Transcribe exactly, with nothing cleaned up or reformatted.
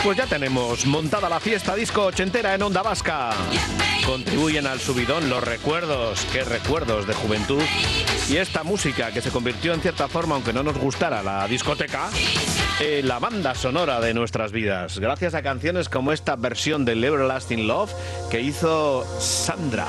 Pues ya tenemos montada la fiesta disco ochentera en Onda Vasca. Contribuyen al subidón los recuerdos, qué recuerdos de juventud, y esta música que se convirtió en cierta forma, aunque no nos gustara la discoteca, en la banda sonora de nuestras vidas, gracias a canciones como esta versión del Everlasting Love que hizo Sandra.